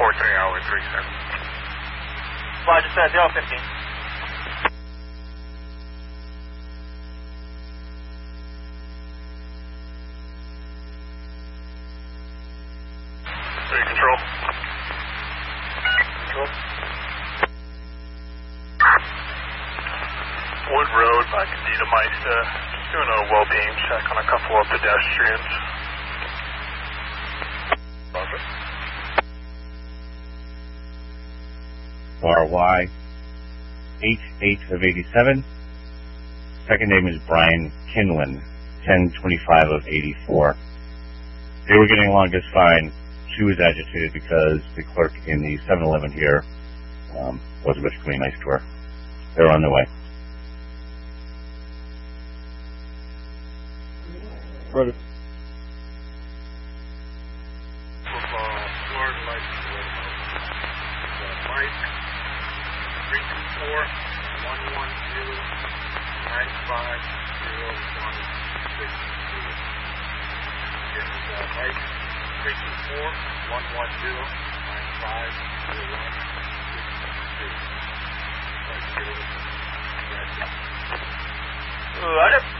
43 hour 37. Roger, sir, 015. Control. Control. Wood Road, by Candida Meister. Just doing a well-being check on a couple of pedestrians. Roger. RY 88 of 87. Second name is Brian Kinlan, 1025 of 84. They were getting along just fine. She was agitated because the clerk in the 7-Eleven here wasn't particularly nice to her. They're on their way. Roger. Florida license Mike 324-110-9501-6. Roger.